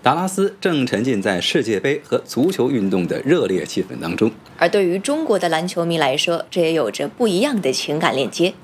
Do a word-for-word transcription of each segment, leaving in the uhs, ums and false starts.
达拉斯正沉浸在世界杯和足球运动的热烈气氛当中。 而对于中国的篮球迷来说，这也有着不一样的情感链接。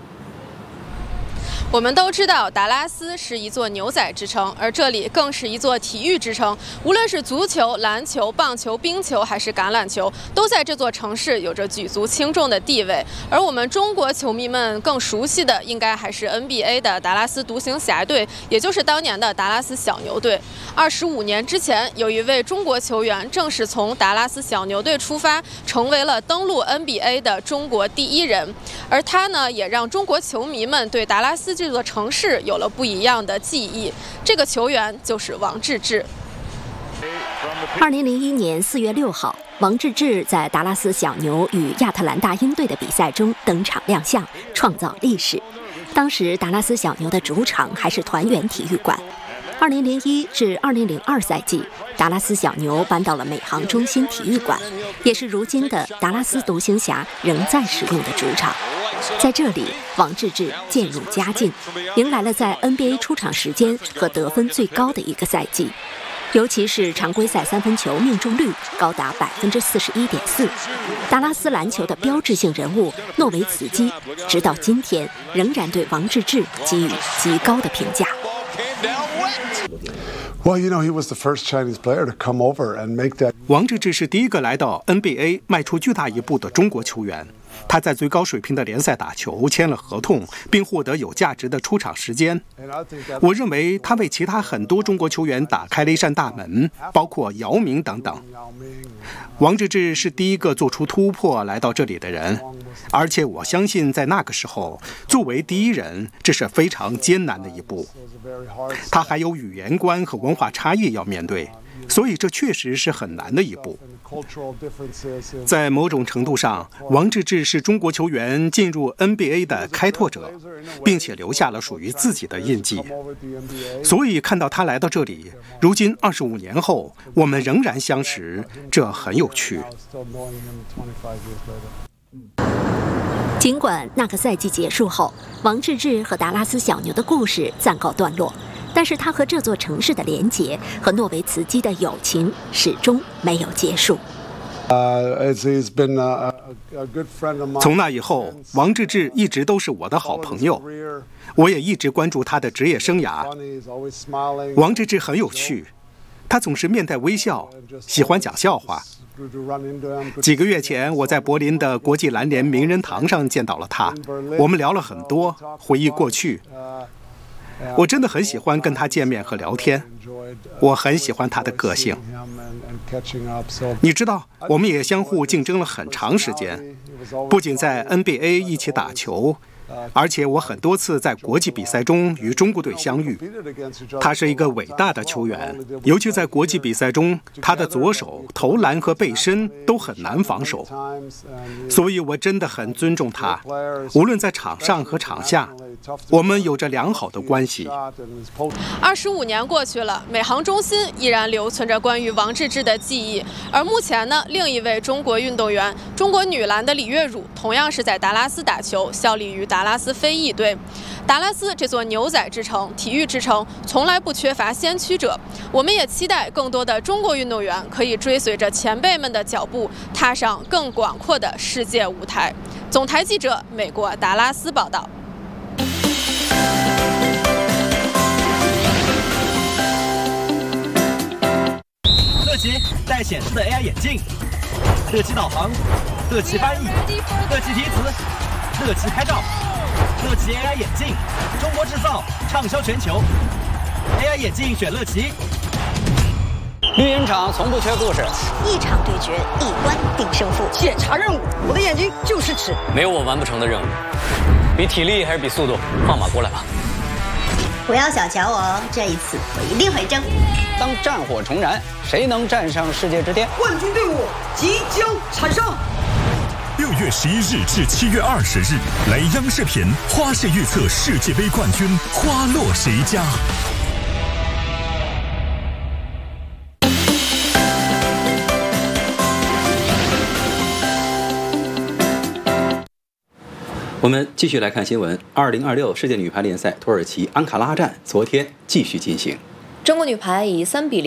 我们都知道，达拉斯是一座牛仔之城，而这里更是一座体育之城。无论是足球、篮球、棒球、冰球还是橄榄球，都在这座城市有着举足轻重的地位。而我们中国球迷们更熟悉的，应该还是 N B A 的达拉斯独行侠队，也就是当年的达拉斯小牛队。二十五年之前，有一位中国球员正是从达拉斯小牛队出发，成为了登陆 N B A 的中国第一人。而他呢，也让中国球迷们对达拉斯这座城市有了不一样的记忆。这个球员就是王治郅。 二零零一年四月六号，王治郅在达拉斯小牛与亚特兰大鹰队的比赛中登场亮相，创造历史。当时达拉斯小牛的主场还是团圆体育馆。二零零一至二零零二赛季，达拉斯小牛搬到了美航中心体育馆，也是如今的达拉斯独行侠仍在使用的主场。在这里，王治郅渐入佳境，迎来了在 N B A 出场时间和得分最高的一个赛季，尤其是常规赛三分球命中率高达百分之四十一点四。达拉斯篮球的标志性人物诺维茨基，直到今天仍然对王治郅给予极高的评价。 Well, you know, he was the first Chinese player to come over and make that. 王治郅是第一个来到 N B A 迈出巨大一步的中国球员。他在最高水平的联赛打球，签了合同，并获得有价值的出场时间。我认为他为其他很多中国球员打开了一扇大门，包括姚明等等。王治郅是第一个做出突破来到这里的人，而且我相信在那个时候，作为第一人，这是非常艰难的一步。他还有语言观和文化差异要面对，所以这确实是很难的一步。在某种程度上，王治郅是中国球员进入 N B A 的开拓者，并且留下了属于自己的印记。所以看到他来到这里，如今二十五年后，我们仍然相识，这很有趣。 尽管那个赛季结束后，王治郅和达拉斯小牛的故事暂告段落，但是他和这座城市的连结和诺维茨基的友情始终没有结束。 从那以后，王治郅一直都是我的好朋友，我也一直关注他的职业生涯。王治郅很有趣，他总是面带微笑，喜欢讲笑话。几个月前，我在柏林的国际篮联名人堂上见到了他，我们聊了很多，回忆过去。我真的很喜欢跟他见面和聊天，我很喜欢他的个性。你知道，我们也相互竞争了很长时间，不仅在 N B A 一起打球，而且我很多次在国际比赛中与中国队相遇。他是一个伟大的球员，尤其在国际比赛中，他的左手、投篮和背身都很难防守，所以我真的很尊重他。无论在场上和场下，我们有着良好的关系。 二十五年过去了，美航中心依然留存着关于王治郅的记忆。而目前呢，另一位中国运动员，中国女篮的李月汝，同样是在达拉斯打球，效力于达拉斯飞翼队。达拉斯这座牛仔之城、体育之城，从来不缺乏先驱者。我们也期待更多的中国运动员可以追随着前辈们的脚步，踏上更广阔的世界舞台。总台记者，美国达拉斯报道。 乐奇带显示的 A I 眼镜，乐奇导航，乐奇翻译，乐奇提词，乐奇拍照，乐奇 A I 眼镜，中国制造，畅销全球。A I 眼镜选乐奇。 绿茵场从不缺故事， 一场对决，一关定胜负。 检查任务，我的眼睛就是尺， 没有我完不成的任务。比体力还是比速度？放马过来吧！ 不要小瞧我哦，这一次我一定会争。 当战火重燃，谁能站上世界之巅？ 冠军队伍即将产生。 六月十一日至七月二十日，来央视频花式预测世界杯冠军花落谁家。 我们继续来看新闻。二零二六世界女排联赛土耳其安卡拉站昨天继续进行， 中国女排以三比零。